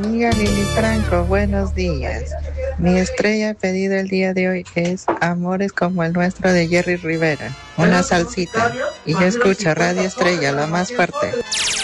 Amiga Lili Franco, buenos días. Mi estrella pedida el día de hoy es Amores como el nuestro de Jerry Rivera, una salsita. Y escucha Radio Estrella, la más fuerte.